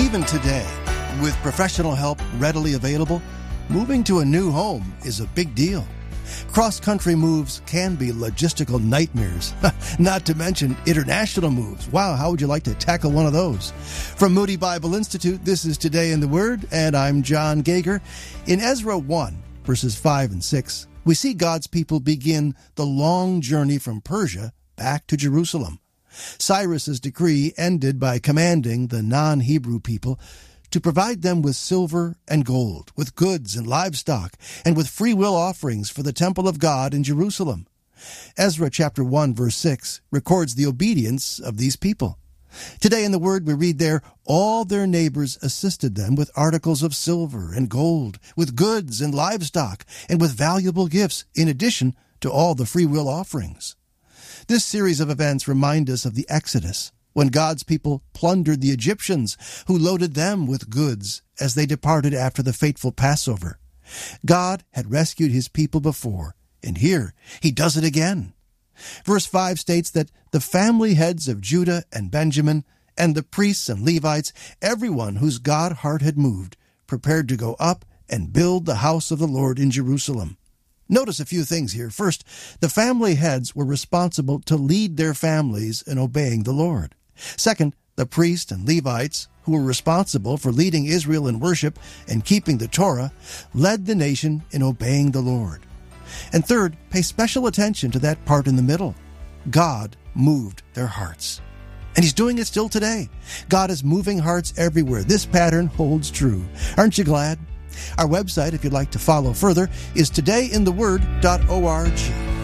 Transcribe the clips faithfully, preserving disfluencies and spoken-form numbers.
Even today, with professional help readily available, moving to a new home is a big deal. Cross-country moves can be logistical nightmares, not to mention international moves. Wow, how would you like to tackle one of those? From Moody Bible Institute, this is Today in the Word, and I'm John Gager. In Ezra one, verses five and six, we see God's people begin the long journey from Persia back to Jerusalem. Cyrus's decree ended by commanding the non-Hebrew people to provide them with silver and gold, with goods and livestock, and with free will offerings for the temple of God in Jerusalem. Ezra chapter one, verse six records the obedience of these people. Today in the Word we read there, all their neighbors assisted them with articles of silver and gold, with goods and livestock, and with valuable gifts, in addition to all the free will offerings. This series of events remind us of the Exodus, when God's people plundered the Egyptians, who loaded them with goods as they departed after the fateful Passover. God had rescued his people before, and here he does it again. Verse five states that the family heads of Judah and Benjamin, and the priests and Levites, everyone whose God heart had moved, prepared to go up and build the house of the Lord in Jerusalem. Notice a few things here. First, the family heads were responsible to lead their families in obeying the Lord. Second, the priests and Levites, who were responsible for leading Israel in worship and keeping the Torah, led the nation in obeying the Lord. And third, pay special attention to that part in the middle. God moved their hearts. And he's doing it still today. God is moving hearts everywhere. This pattern holds true. Aren't you glad? Our website, if you'd like to follow further, is today in the word dot org.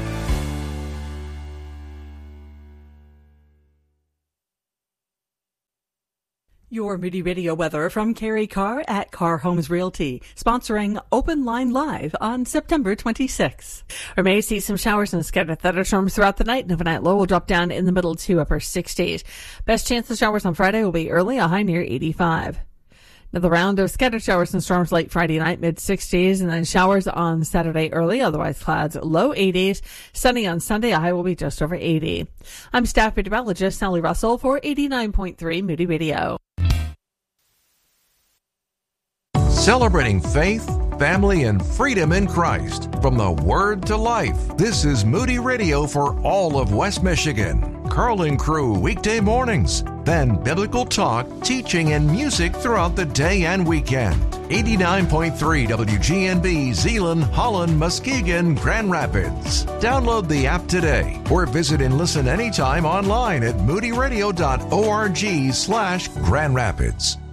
Your Moody Radio weather from Carrie Carr at Carr Homes Realty, sponsoring Open Line Live on September twenty-sixth. We may see some showers and scattered thunderstorms throughout the night, and overnight low will drop down in the middle to upper sixties. Best chance of showers on Friday will be early, a high near eighty-five. Another round of scattered showers and storms late Friday night, mid-sixties, and then showers on Saturday early, otherwise clouds, low eighties. Sunny on Sunday, a high will be just over eighty. I'm staff meteorologist Sally Russell for eighty-nine point three Moody Radio. Celebrating faith, family, and freedom in Christ. From the Word to Life, this is Moody Radio for all of West Michigan. Carl Crew weekday mornings. Then biblical talk, teaching, and music throughout the day and weekend. eighty-nine point three W G N B, Zeeland, Holland, Muskegon, Grand Rapids. Download the app today or visit and listen anytime online at moody radio dot org slash Grand Rapids.